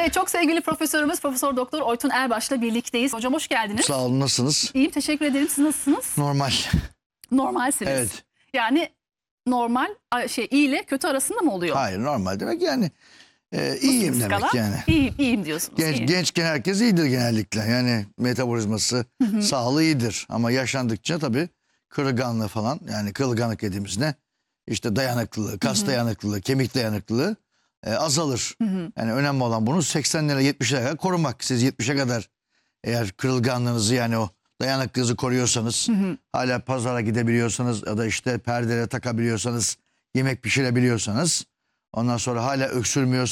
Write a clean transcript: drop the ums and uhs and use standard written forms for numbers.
Evet, çok sevgili profesörümüz Profesör Doktor Oytun Erbaş'la birlikteyiz. Hocam hoş geldiniz. Sağ olun, nasılsınız? İyiyim, teşekkür ederim. Siz nasılsınız? Normal. Normalsiniz. Evet. Yani normal iyi ile kötü arasında mı oluyor? Hayır, normal demek yani iyiyim demek Skala? yani. İyiyim diyorsunuz. İyiyim. Gençken herkes iyidir genellikle. Yani metabolizması, sağlığı iyidir. Ama yaşlandıkça tabii kırılganlığı falan, yani kırılganlık dediğimiz ne? İşte dayanıklılığı, kas dayanıklılığı, kemik dayanıklılığı azalır. Yani önemli olan bunu 80'lere 70'lere kadar korumak. Siz 70'e kadar eğer kırılganlığınızı, yani o dayanıklılığınızı koruyorsanız, hala pazara gidebiliyorsanız ya da işte perdelere takabiliyorsanız, yemek pişirebiliyorsanız, ondan sonra hala öksürmüyorsanız,